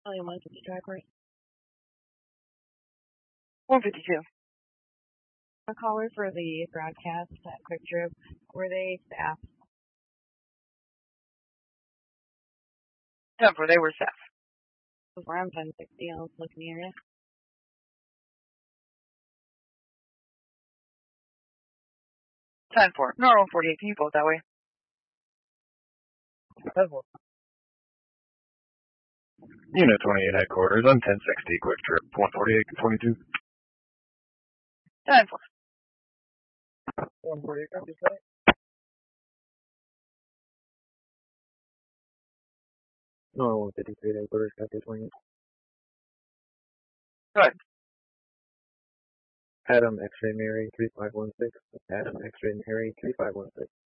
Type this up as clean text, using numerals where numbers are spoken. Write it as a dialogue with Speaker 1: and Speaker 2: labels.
Speaker 1: Only 150 drivers.
Speaker 2: 152.
Speaker 1: A caller for the broadcast at Quick Trip. Were they staff?
Speaker 2: 10-4, they were staff.
Speaker 1: Before I'm 1060, I was looking here.
Speaker 2: 10-4. Normal 48 people that way.
Speaker 1: 10-4.
Speaker 3: Unit 28 headquarters, I'm 1060, Quick Trip, 148 22.
Speaker 2: 10-4.
Speaker 1: 148, copy that.
Speaker 3: No, 153 headquarters, copy 28.
Speaker 2: Good.
Speaker 3: Adam X-Ray Mary 3516. Adam X-Ray Mary 3516.